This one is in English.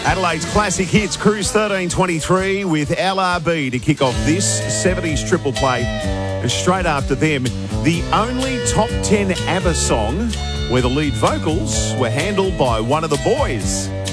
Adelaide's Classic Hits, Cruise 1323 with LRB to kick off this 70s triple play. And straight after them, the only top 10 ABBA song where the lead vocals were handled by one of the boys.